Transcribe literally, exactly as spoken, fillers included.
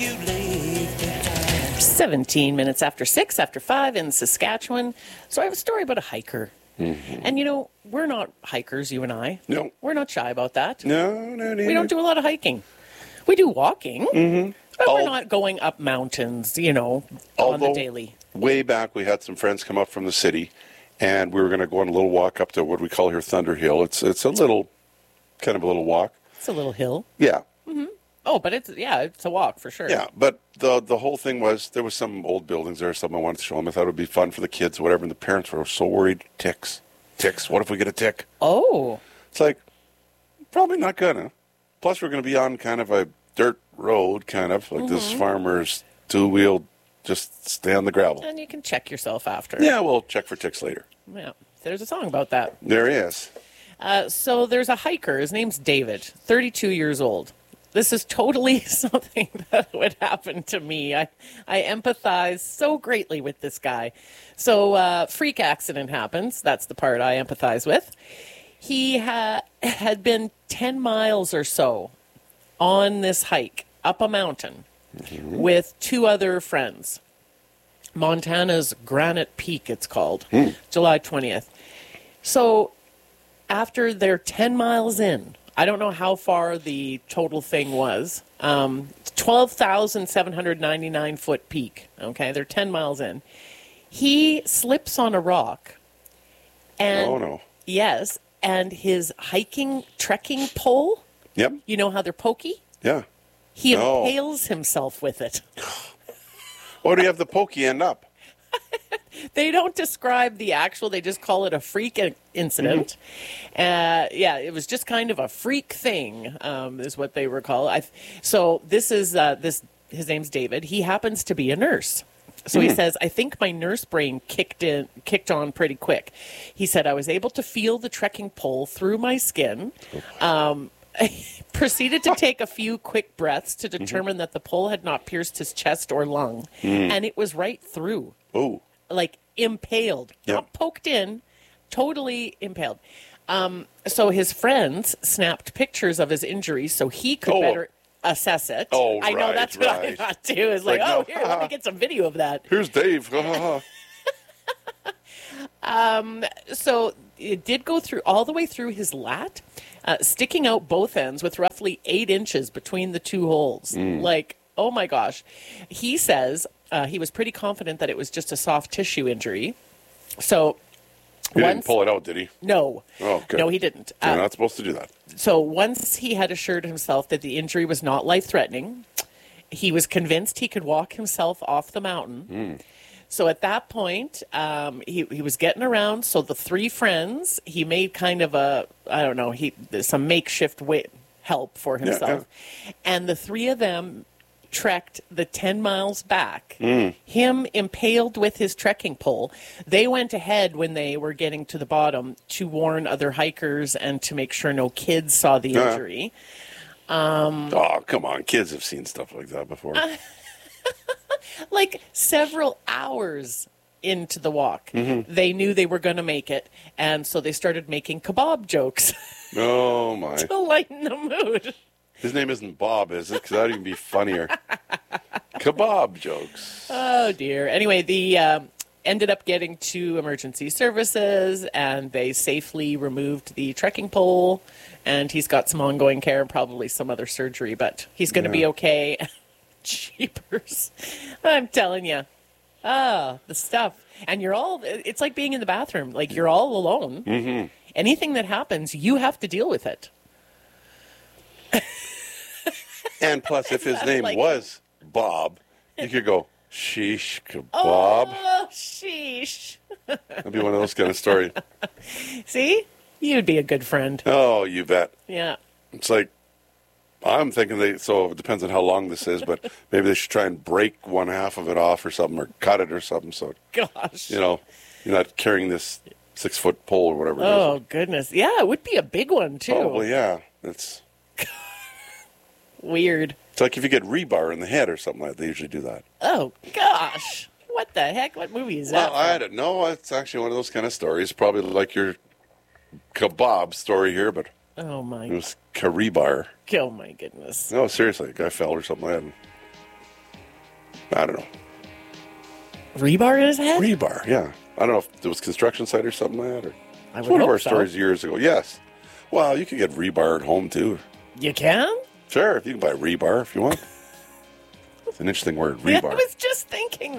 seventeen minutes after six, after five in Saskatchewan. So I have a story about a hiker. Mm-hmm. And, you know, we're not hikers, you and I. No. We're not shy about that. No, no, no. We don't do a lot of hiking. We do walking, mm-hmm. but All, we're not going up mountains, you know, on the daily. Way back, we had some friends come up from the city, and we were going to go on a little walk up to what we call here Thunder Hill. It's it's a little, kind of a little walk. It's a little hill. Yeah. Mm-hmm. Oh, but it's, yeah, it's a walk for sure. Yeah, but the the whole thing was, there was some old buildings there, something I wanted to show them. I thought it would be fun for the kids, whatever, and the parents were so worried. Ticks. Ticks. What if we get a tick? Oh. It's like, probably not gonna. Plus, we're going to be on kind of a dirt road, kind of, like mm-hmm. this farmer's two-wheeled, just stay on the gravel. And you can check yourself after. Yeah, we'll check for ticks later. Yeah, there's a song about that. There is. Uh, so there's a hiker. His name's David, thirty-two years old. This is totally something that would happen to me. I, I empathize so greatly with this guy. So uh, freak accident happens. That's the part I empathize with. He ha- had been ten miles or so on this hike up a mountain mm-hmm. with two other friends. Montana's Granite Peak, it's called, mm. July twentieth. So after they're ten miles in, I don't know how far the total thing was, um, twelve thousand seven hundred ninety-nine foot peak. Okay, they're ten miles in. He slips on a rock. And, oh, no. Yes, and his hiking trekking pole, yep. You know how they're pokey? Yeah. He no. impales himself with it. Or do you have the pokey end up? They don't describe the actual, they just call it a freak incident. Mm-hmm. Uh, yeah, it was just kind of a freak thing, um, is what they recall. I, so this is, uh, this. his name's David. He happens to be a nurse. So mm. he says, I think my nurse brain kicked in, kicked on pretty quick. He said, I was able to feel the trekking pole through my skin. Um, proceeded to take a few quick breaths to determine mm-hmm. that the pole had not pierced his chest or lung. Mm. And it was right through. Oh. Like impaled, yep. Not poked in, totally impaled. Um, so his friends snapped pictures of his injuries so he could oh. better assess it. Oh, I know right, that's right. what I thought too. Is like, like, oh, no, here, let me get some video of that. Here's Dave. um, so it did go through all the way through his lat, uh, sticking out both ends with roughly eight inches between the two holes. Mm. Like, oh my gosh. He says uh, he was pretty confident that it was just a soft tissue injury. So he once, didn't pull it out, did he? No. Oh, good. No, he didn't. You're uh, not supposed to do that. So once he had assured himself that the injury was not life-threatening, he was convinced he could walk himself off the mountain. Mm. So at that point, um, he, he was getting around. So the three friends, he made kind of a, I don't know, he some makeshift way, help for himself. Yeah, yeah. And the three of them trekked the ten miles back, mm. him impaled with his trekking pole. They went ahead when they were getting to the bottom to warn other hikers and to make sure no kids saw the injury. Uh, um, oh, come on. Kids have seen stuff like that before. Uh, like several hours into the walk, mm-hmm. they knew they were going to make it, and so they started making kebab jokes. Oh, my. To lighten the mood. His name isn't Bob, is it? Because that would even be funnier. Kebab jokes. Oh, dear. Anyway, the um, ended up getting to emergency services, and they safely removed the trekking pole, and he's got some ongoing care and probably some other surgery, but he's going to yeah. be okay. Jeepers. I'm telling you. Ah, the stuff. And you're all, it's like being in the bathroom. Like, you're all alone. Mm-hmm. Anything that happens, you have to deal with it. And plus, if his name like was Bob, you could go, sheesh, kebab. Oh, sheesh. That'd be one of those kind of stories. See? You'd be a good friend. Oh, you bet. Yeah. It's like, I'm thinking they, so it depends on how long this is, but maybe they should try and break one half of it off or something, or cut it or something, so, gosh, you know, you're not carrying this six-foot pole or whatever it is. Oh, goodness. Yeah, it would be a big one, too. Probably, yeah. It's weird. It's like if you get rebar in the head or something like that, they usually do that. Oh, gosh. What the heck? What movie is that? Well, I don't know. It's actually one of those kind of stories. Probably like your kebab story here, but oh my! It was rebar. Oh my goodness! No, seriously, a guy fell or something like that. I don't know. Rebar in his head? Rebar, yeah. I don't know if it was construction site or something like that. Or, I it's would one of hope our so. stories years ago. Yes. Well, you could get rebar at home, too. You can? Sure, if you can buy rebar if you want. It's an interesting word, Yeah, rebar. I was just thinking